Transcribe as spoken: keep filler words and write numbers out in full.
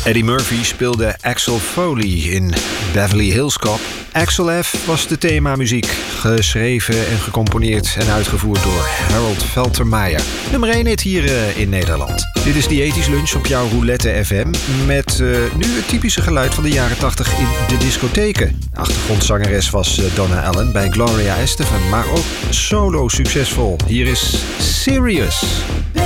Eddie Murphy speelde Axel Foley in Beverly Hills Cop. Axel F was de themamuziek, geschreven en gecomponeerd en uitgevoerd door Harold Veltermeyer. Nummer één hit hier uh, in Nederland. Dit is Diëtisch Lunch op jouw Roulette F M met uh, nu het typische geluid van de jaren tachtig in de discotheken. Achtergrondzangeres was uh, Donna Allen bij Gloria Estefan, maar ook solo succesvol. Hier is Serious.